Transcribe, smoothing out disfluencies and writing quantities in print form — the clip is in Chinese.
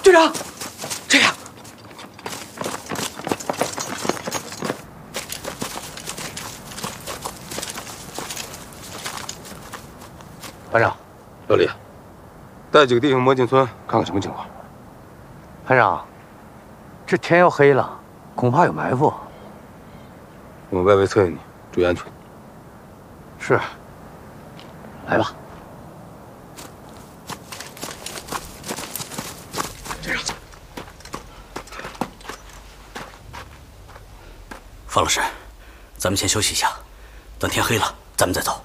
队长，这样。 班长， 老李，带几个弟兄摸进村看看什么情况。 班长，这天要黑了，恐怕有埋伏。 我们外围策应你，注意安全。 是。来吧。 方老师，咱们先休息一下，等天黑了咱们再走。